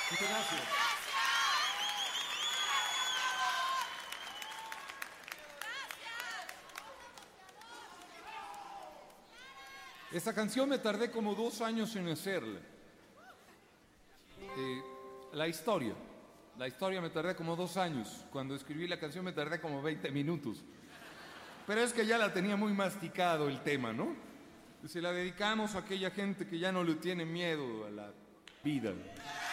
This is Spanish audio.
Muchas gracias. Esta canción me tardé como 2 años en hacerla. Eh, la historia. La historia me tardé como 2 años. Cuando escribí la canción me tardé como 20 minutos. Pero es que ya la tenía muy masticado el tema, ¿no? Se la dedicamos a aquella gente que ya no le tiene miedo a la vida.